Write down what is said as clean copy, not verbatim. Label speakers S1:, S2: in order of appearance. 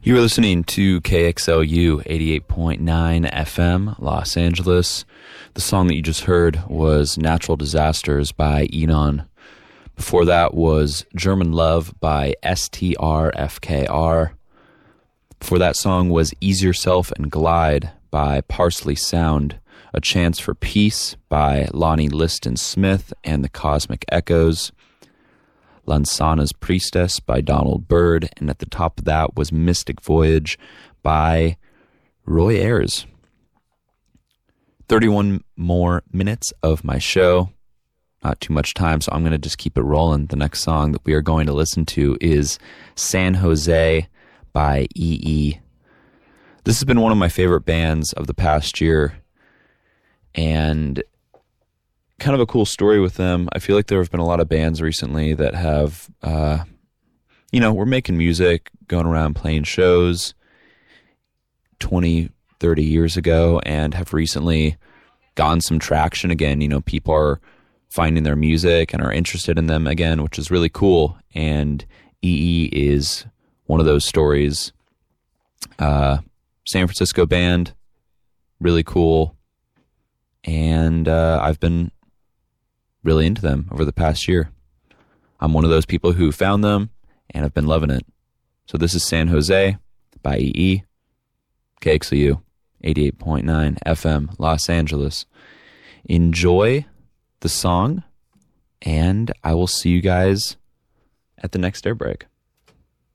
S1: You are listening to KXLU 88.9 FM, Los Angeles. The song that you just heard was Natural Disasters by Enon. Before that was German Love by STRFKR. Before that song was Ease Yourself and Glide by Parsley Sound. A Chance for Peace by Lonnie Liston Smith and the Cosmic Echoes. Lansana's Priestess by Donald Byrd, and at the top of that was Mystic Voyage by Roy Ayers. 31 more minutes of my show. Not too much time, so I'm going to just keep it rolling. The next song that we are going to listen to is San Jose by EE. This has been one of my favorite bands of the past year, and kind of a cool story with them. I feel like there have been a lot of bands recently that have, we're making music, going around playing shows 20, 30 years ago, and have recently gotten some traction again. People are finding their music and are interested in them again, which is really cool. And EE is one of those stories. San Francisco band, really cool. And I've been really into them over the past year. I'm one of those people who found them and have been loving it. So this is San Jose by EE, KXLU 88.9 FM, Los Angeles. Enjoy the song, and I will see you guys at the next air break.